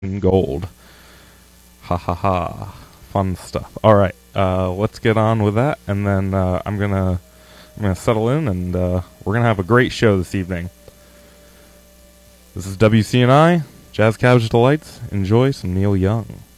gold. Ha ha ha. Fun stuff. All right, let's get on with that, and then I'm gonna settle in, and we're gonna have a great show this evening. This is WCNI Jazz Cabbage Delights. Enjoy some Neil Young.